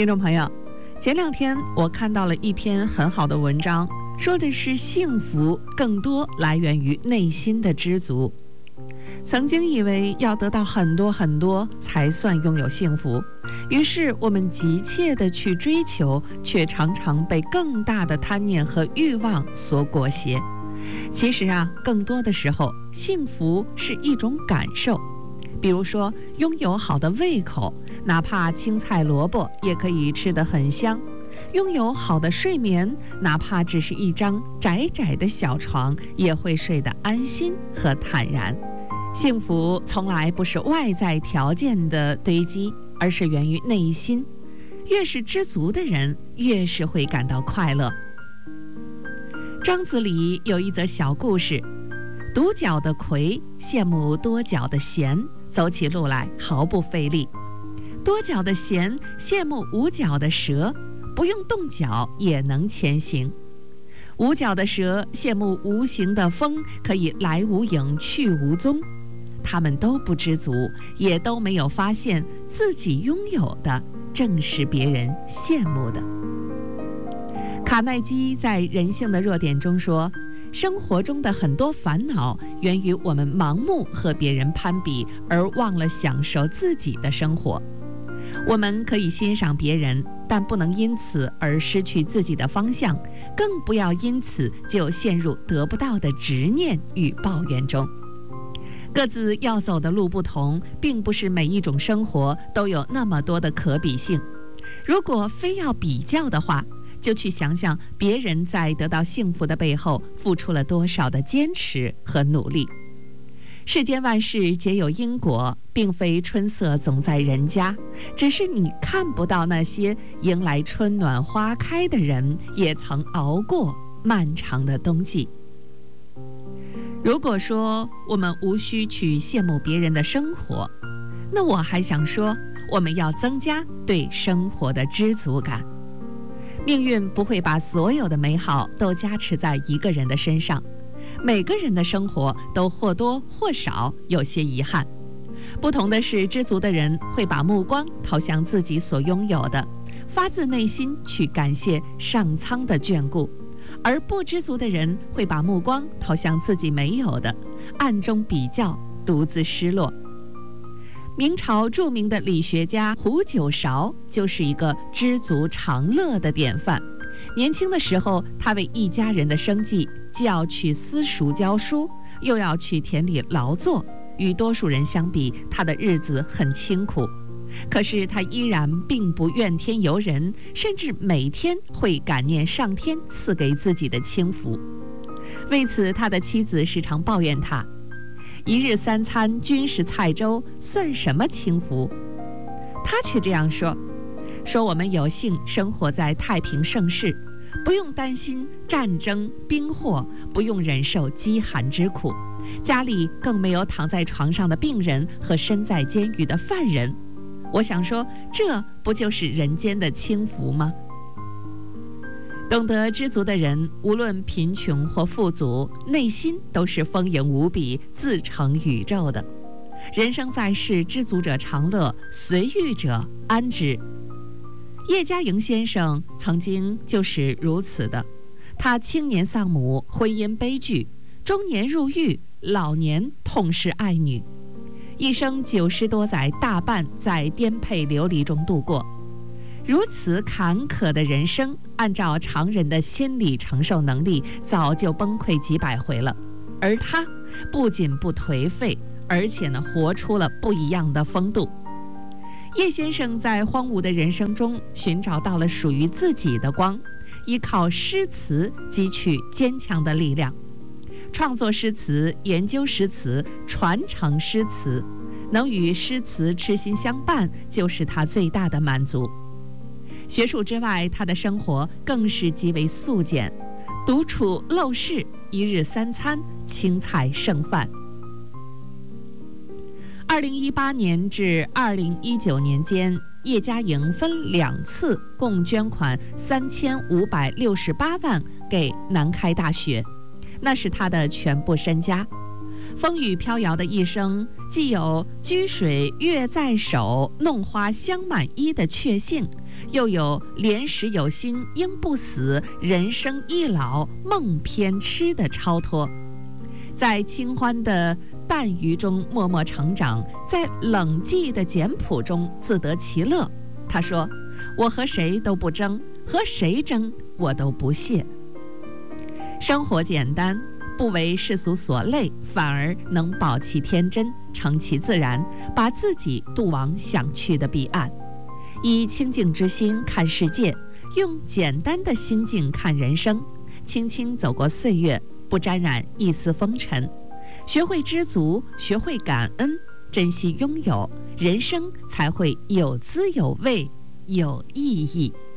听众朋友，前2天我看到了一篇很好的文章，说的是幸福更多来源于内心的知足。曾经以为要得到很多很多才算拥有幸福，于是我们急切地去追求，却常常被更大的贪念和欲望所裹挟。其实更多的时候，幸福是一种感受。比如说，拥有好的胃口，哪怕青菜萝卜也可以吃得很香；拥有好的睡眠，哪怕只是一张窄窄的小床，也会睡得安心和坦然。幸福从来不是外在条件的堆积，而是源于内心。越是知足的人，越是会感到快乐。庄子里有一则小故事，独角的葵羡慕多角的贤，走起路来毫不费力；多角的贤羡慕无角的蛇，不用动脚也能前行；无角的蛇羡慕无形的风，可以来无影去无踪。他们都不知足，也都没有发现自己拥有的正是别人羡慕的。卡耐基在《人性的弱点》中说，生活中的很多烦恼源于我们盲目和别人攀比，而忘了享受自己的生活。我们可以欣赏别人，但不能因此而失去自己的方向，更不要因此就陷入得不到的执念与抱怨中。各自要走的路不同，并不是每一种生活都有那么多的可比性。如果非要比较的话，就去想想别人在得到幸福的背后付出了多少的坚持和努力。世间万事皆有因果，并非春色总在人家，只是你看不到那些迎来春暖花开的人也曾熬过漫长的冬季。如果说我们无需去羡慕别人的生活，那我还想说，我们要增加对生活的知足感。命运不会把所有的美好都加持在一个人的身上，每个人的生活都或多或少有些遗憾。不同的是，知足的人会把目光投向自己所拥有的，发自内心去感谢上苍的眷顾；而不知足的人会把目光投向自己没有的，暗中比较，独自失落。明朝著名的理学家胡九韶就是一个知足常乐的典范。年轻的时候，他为一家人的生计，既要去私塾教书，又要去田里劳作，与多数人相比，他的日子很清苦。可是他依然并不怨天尤人，甚至每天会感念上天赐给自己的清福。为此，他的妻子时常抱怨他：“1日3餐均是菜粥，算什么清福？”他却这样说：“我们有幸生活在太平盛世，不用担心战争兵祸，不用忍受饥寒之苦，家里更没有躺在床上的病人和身在监狱的犯人。我想说，这不就是人间的清福吗？”懂得知足的人，无论贫穷或富足，内心都是丰盈无比，自成宇宙的。人生在世，知足者常乐，随遇者安之。叶嘉莹先生曾经就是如此的。他青年丧母，婚姻悲剧，中年入狱，老年痛失爱女，一生90多载大半在颠沛流离中度过。如此坎坷的人生，按照常人的心理承受能力，早就崩溃几百回了。而他不仅不颓废，而且活出了不一样的风度。叶先生在荒芜的人生中寻找到了属于自己的光，依靠诗词汲取坚强的力量。创作诗词，研究诗词，传承诗词，能与诗词痴心相伴，就是他最大的满足。学术之外，他的生活更是极为素简，独处陋室，1日3餐，青菜剩饭。2018年至2019年间，叶嘉莹分2次共捐款3568万给南开大学，那是他的全部身家。风雨飘摇的一生，既有居水月在手，弄花香满衣的确幸， 又有莲时有心应不死，人生易老梦偏痴的超脱。在清欢的淡娱中默默成长，在冷寂的简朴中自得其乐。他说：我和谁都不争，和谁争我都不屑。生活简单，不为世俗所累，反而能保其天真，成其自然，把自己渡往想去的彼岸。以清净之心看世界，用简单的心境看人生，轻轻走过岁月，不沾染一丝风尘。学会知足，学会感恩，珍惜拥有，人生才会有滋有味，有意义。